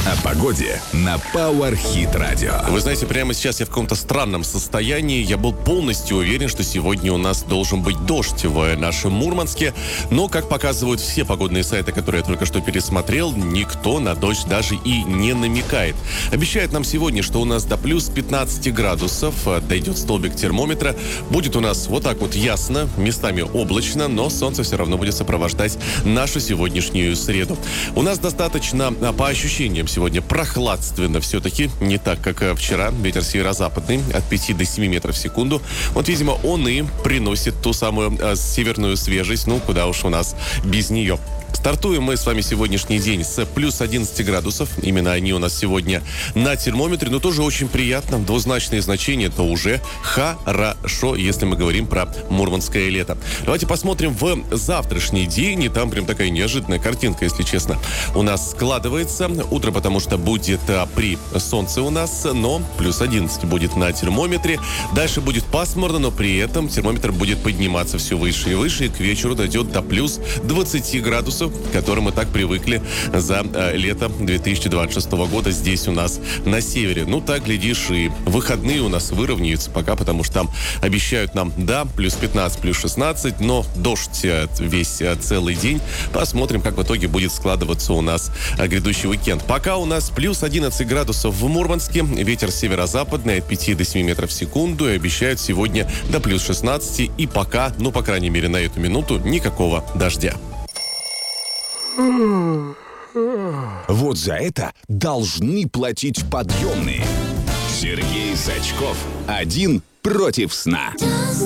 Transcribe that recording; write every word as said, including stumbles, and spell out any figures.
О погоде на Power Hit Radio. Вы знаете, прямо сейчас я в каком-то странном состоянии. Я был полностью уверен, что сегодня у нас должен быть дождь в нашем Мурманске. Но, как показывают все погодные сайты, которые я только что пересмотрел, никто на дождь даже и не намекает. Обещают нам сегодня, что у нас до плюс пятнадцати градусов дойдет столбик термометра. Будет у нас вот так вот ясно, местами облачно, но солнце все равно будет сопровождать нашу сегодняшнюю среду. У нас достаточно, по ощущениям, сегодня прохладственно все-таки, не так, как вчера. Ветер северо-западный от пяти до семи метров в секунду. Вот, видимо, он и приносит ту самую а, северную свежесть. Ну, куда уж у нас без нее. Стартуем мы с вами сегодняшний день с плюс одиннадцати градусов. Именно они у нас сегодня на термометре. Но тоже очень приятно. Двузначные значения — это уже хорошо, если мы говорим про мурманское лето. Давайте посмотрим в завтрашний день. И там прям такая неожиданная картинка, если честно, у нас складывается. Утро, потому что будет а, при солнце у нас, но плюс одиннадцать будет на термометре. Дальше будет пасмурно, но при этом термометр будет подниматься все выше и выше. И к вечеру дойдет до плюс двадцати градусов, к которым мы так привыкли за э, лето две тысячи двадцать шестого года здесь у нас на севере. Ну, так, глядишь, и выходные у нас выровняются пока, потому что там обещают нам, да, плюс пятнадцать, плюс шестнадцать, но дождь э, весь э, целый день. Посмотрим, как в итоге будет складываться у нас э, грядущий уикенд. Пока у нас плюс одиннадцать градусов в Мурманске, ветер северо-западный от пяти до семи метров в секунду, и обещают сегодня до плюс шестнадцати, и пока, ну, по крайней мере, на эту минуту никакого дождя. Вот за это должны платить подъемные. Сергей Сачков. Один против сна.